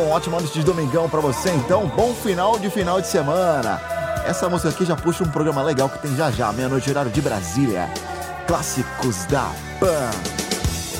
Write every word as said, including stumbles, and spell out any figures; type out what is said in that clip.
Um ótimo noite de domingão pra você, então. Bom final de final de semana. Essa música aqui já puxa um programa legal que tem já já, meia-noite, horário de Brasília. Clássicos da Pan.